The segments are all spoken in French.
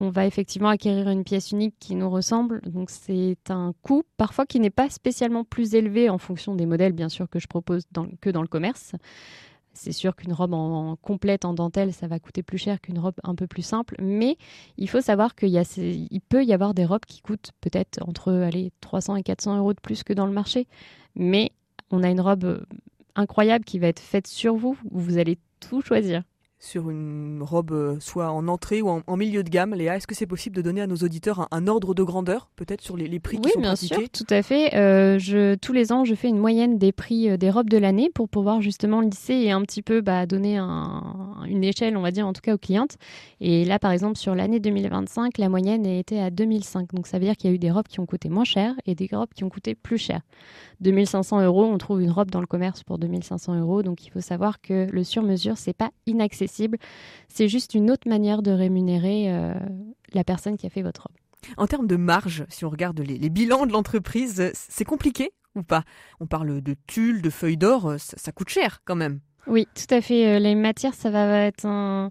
on va effectivement acquérir une pièce unique qui nous ressemble. Donc c'est un coût parfois qui n'est pas spécialement plus élevé en fonction des modèles, bien sûr, que je propose que dans le commerce. C'est sûr qu'une robe en complète, en dentelle, ça va coûter plus cher qu'une robe un peu plus simple. Mais il faut savoir il peut y avoir des robes qui coûtent peut-être entre 300 et 400 euros de plus que dans le marché. Mais on a une robe incroyable qui va être faite sur vous, où vous allez tout choisir. Sur une robe soit en entrée ou en milieu de gamme, Léa, est-ce que c'est possible de donner à nos auditeurs un ordre de grandeur, peut-être sur les prix qui sont pratiqués ? Oui, bien sûr, tout à fait. Tous les ans, je fais une moyenne des prix des robes de l'année pour pouvoir justement lisser et un petit peu donner une échelle, on va dire, en tout cas aux clientes. Et là, par exemple, sur l'année 2025, la moyenne était à 2005. Donc ça veut dire qu'il y a eu des robes qui ont coûté moins cher et des robes qui ont coûté plus cher. 2500 euros, on trouve une robe dans le commerce pour 2500 euros. Donc il faut savoir que le sur-mesure, c'est pas inaccessible. C'est juste une autre manière de rémunérer la personne qui a fait votre robe. En termes de marge, si on regarde les bilans de l'entreprise, c'est compliqué ou pas ? On parle de tulle, de feuilles d'or, ça coûte cher quand même. Oui, tout à fait. Les matières, ça va être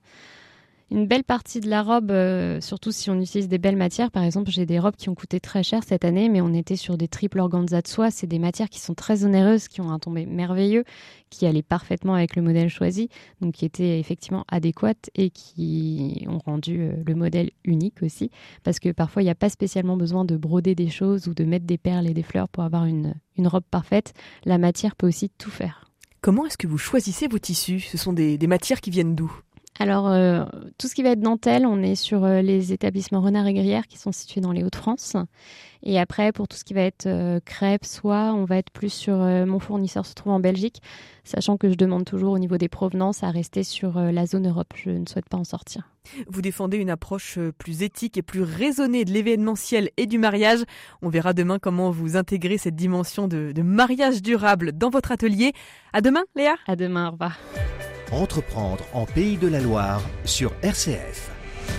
une belle partie de la robe, surtout si on utilise des belles matières. Par exemple, j'ai des robes qui ont coûté très cher cette année, mais on était sur des triples organza de soie. C'est des matières qui sont très onéreuses, qui ont un tombé merveilleux, qui allaient parfaitement avec le modèle choisi, donc qui étaient effectivement adéquates et qui ont rendu le modèle unique aussi. Parce que parfois, il n'y a pas spécialement besoin de broder des choses ou de mettre des perles et des fleurs pour avoir une robe parfaite. La matière peut aussi tout faire. Comment est-ce que vous choisissez vos tissus ? Ce sont des matières qui viennent d'où ? Alors, tout ce qui va être dentelle, on est sur les établissements Renard et Grière qui sont situés dans les Hauts-de-France. Et après, pour tout ce qui va être crêpe, soie, on va être plus sur mon fournisseur se trouve en Belgique, sachant que je demande toujours au niveau des provenances à rester sur la zone Europe. Je ne souhaite pas en sortir. Vous défendez une approche plus éthique et plus raisonnée de l'événementiel et du mariage. On verra demain comment vous intégrez cette dimension de mariage durable dans votre atelier. À demain, Léa. À demain, au revoir. Entreprendre en Pays de la Loire sur RCF.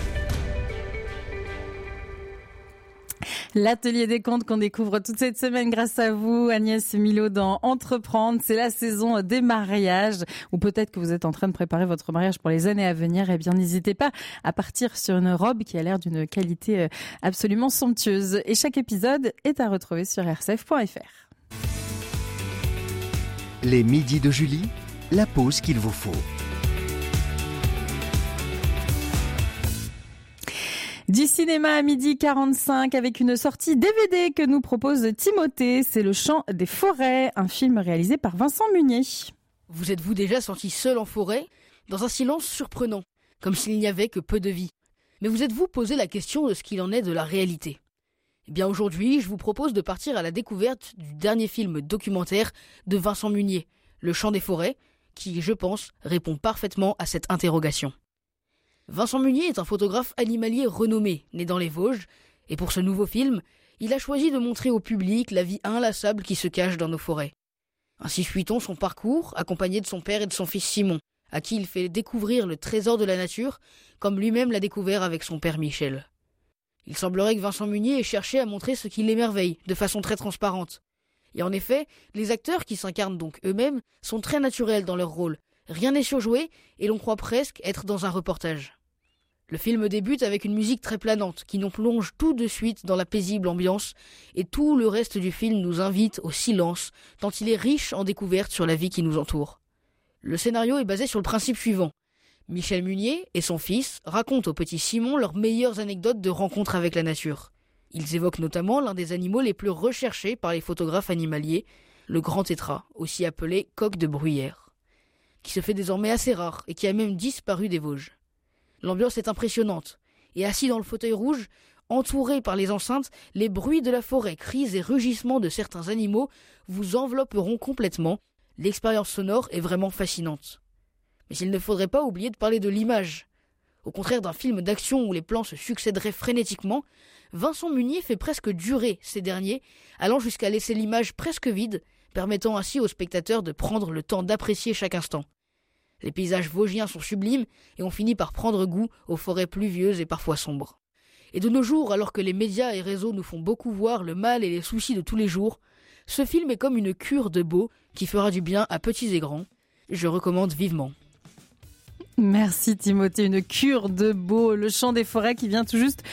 L'atelier des comptes qu'on découvre toute cette semaine grâce à vous, Agnès Milot, dans Entreprendre. C'est la saison des mariages, ou peut-être que vous êtes en train de préparer votre mariage pour les années à venir. Eh bien, n'hésitez pas à partir sur une robe qui a l'air d'une qualité absolument somptueuse. Et chaque épisode est à retrouver sur rcf.fr. Les midis de Julie, la pause qu'il vous faut. Du cinéma à 12h45 avec une sortie DVD que nous propose Timothée. C'est Le Chant des Forêts, un film réalisé par Vincent Munier. Vous êtes-vous déjà senti seul en forêt, dans un silence surprenant, comme s'il n'y avait que peu de vie ? Mais vous êtes-vous posé la question de ce qu'il en est de la réalité ? Eh bien aujourd'hui, je vous propose de partir à la découverte du dernier film documentaire de Vincent Munier, Le Chant des Forêts, qui, je pense, répond parfaitement à cette interrogation. Vincent Munier est un photographe animalier renommé, né dans les Vosges, et pour ce nouveau film, il a choisi de montrer au public la vie inlassable qui se cache dans nos forêts. Ainsi suit-on son parcours, accompagné de son père et de son fils Simon, à qui il fait découvrir le trésor de la nature, comme lui-même l'a découvert avec son père Michel. Il semblerait que Vincent Munier ait cherché à montrer ce qui l'émerveille, de façon très transparente. Et en effet, les acteurs qui s'incarnent donc eux-mêmes sont très naturels dans leur rôle. Rien n'est surjoué et l'on croit presque être dans un reportage. Le film débute avec une musique très planante qui nous plonge tout de suite dans la paisible ambiance et tout le reste du film nous invite au silence tant il est riche en découvertes sur la vie qui nous entoure. Le scénario est basé sur le principe suivant. Michel Munier et son fils racontent au petit Simon leurs meilleures anecdotes de rencontres avec la nature. Ils évoquent notamment l'un des animaux les plus recherchés par les photographes animaliers, le grand tétras, aussi appelé coq de bruyère, qui se fait désormais assez rare et qui a même disparu des Vosges. L'ambiance est impressionnante, et assis dans le fauteuil rouge, entouré par les enceintes, les bruits de la forêt, cris et rugissements de certains animaux vous envelopperont complètement. L'expérience sonore est vraiment fascinante. Mais il ne faudrait pas oublier de parler de l'image. Au contraire d'un film d'action où les plans se succéderaient frénétiquement, Vincent Munier fait presque durer ces derniers, allant jusqu'à laisser l'image presque vide, permettant ainsi aux spectateurs de prendre le temps d'apprécier chaque instant. Les paysages vosgiens sont sublimes et on finit par prendre goût aux forêts pluvieuses et parfois sombres. Et de nos jours, alors que les médias et réseaux nous font beaucoup voir le mal et les soucis de tous les jours, ce film est comme une cure de beau qui fera du bien à petits et grands. Je recommande vivement. Merci Timothée, une cure de beau, le chant des forêts qui vient tout juste